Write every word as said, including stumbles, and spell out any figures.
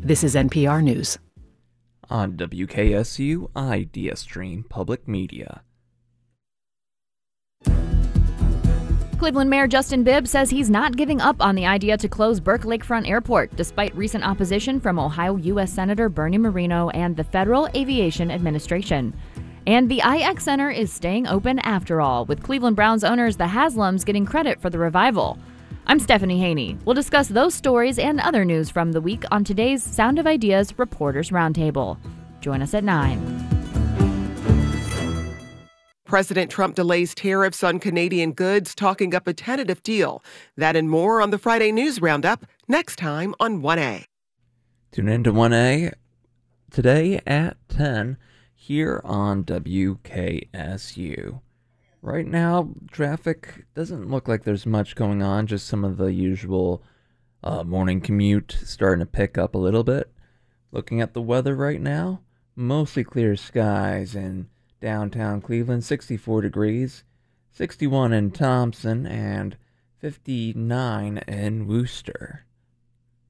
This is N P R News. On W K S U Idea Stream Public Media. Cleveland Mayor Justin Bibb says he's not giving up on the idea to close Burke Lakefront Airport, despite recent opposition from Ohio U S Senator Bernie Moreno and the Federal Aviation Administration. And the I X Center is staying open after all, with Cleveland Browns owners the Haslams getting credit for the revival. I'm Stephanie Haney. We'll discuss those stories and other news from the week on today's Sound of Ideas Reporters Roundtable. Join us at nine. President Trump delays tariffs on Canadian goods, talking up a tentative deal. That and more on the Friday News Roundup next time on one A. Tune in to one A today at ten here on W K S U. Right now, traffic doesn't look like there's much going on, just some of the usual uh, morning commute starting to pick up a little bit. Looking at the weather right now, mostly clear skies in downtown Cleveland, sixty-four degrees, sixty-one in Thompson, and fifty-nine in Worcester.